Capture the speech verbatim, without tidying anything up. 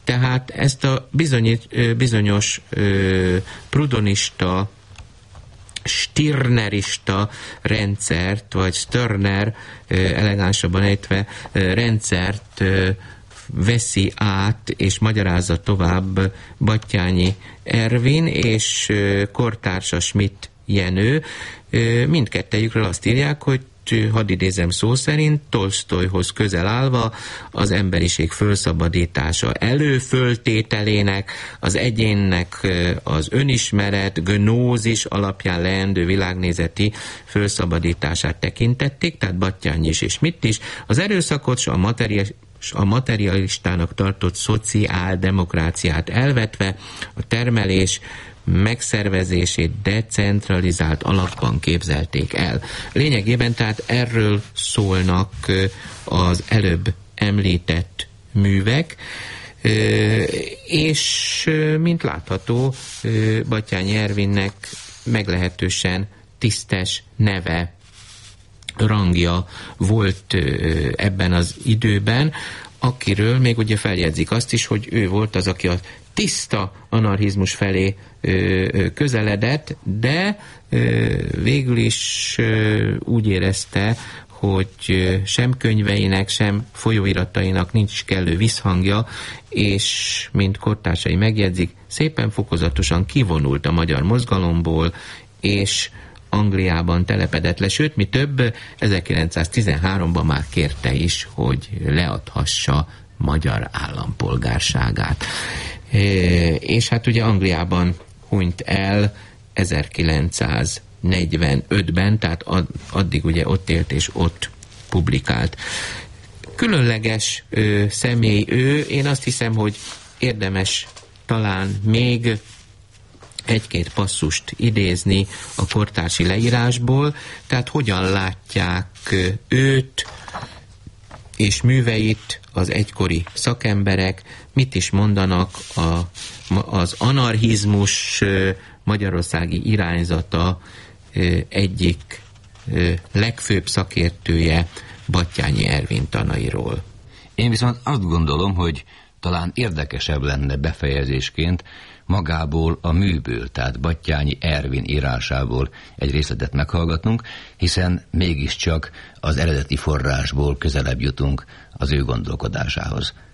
Tehát ezt a bizonyít, bizonyos ö, prudonista, stirnerista rendszert, vagy Stirner, ö, elegánsabban ejtve, ö, rendszert ö, veszi át és magyarázza tovább Batthyány Ervin és ö, kortársa Schmidt Jenő. Ö, mindkettejükről azt írják, hogy hadd idézem szó szerint, Tolsztojhoz közel állva az emberiség fölszabadítása előföltételének, az egyénnek az önismeret, gnózis alapján leendő világnézeti fölszabadítását tekintették, tehát Batthyány is és Schmidt is, az erőszakot a materiális a materialistának tartott szociáldemokráciát elvetve a termelés megszervezését decentralizált alapban képzelték el. Lényegében tehát erről szólnak az előbb említett művek, és mint látható, Batthyány Ervinnek meglehetősen tisztes neve, rangja volt ebben az időben, akiről még ugye feljegyzik azt is, hogy ő volt az, aki a tiszta anarchizmus felé ö, ö, közeledett, de ö, végül is ö, úgy érezte, hogy ö, sem könyveinek, sem folyóiratainak nincs kellő visszhangja, és mint kortársai megjegyzik, szépen fokozatosan kivonult a magyar mozgalomból, és Angliában telepedett le, sőt, mi több, ezerkilencszáztizenháromban már kérte is, hogy leadhassa magyar állampolgárságát. És hát ugye Angliában hunyt el ezerkilencszáznegyvenötben, tehát addig ugye ott élt és ott publikált. Különleges ö, személy ő, én azt hiszem, hogy érdemes talán még egy-két passzust idézni a kortársi leírásból, tehát hogyan látják őt és műveit az egykori szakemberek, mit is mondanak a, az anarchizmus magyarországi irányzata egyik legfőbb szakértője, Batthyány Ervin tanairól. Én viszont azt gondolom, hogy talán érdekesebb lenne befejezésként magából a műből, tehát Batthyány Ervin írásából egy részletet meghallgatnunk, hiszen mégiscsak az eredeti forrásból közelebb jutunk az ő gondolkodásához.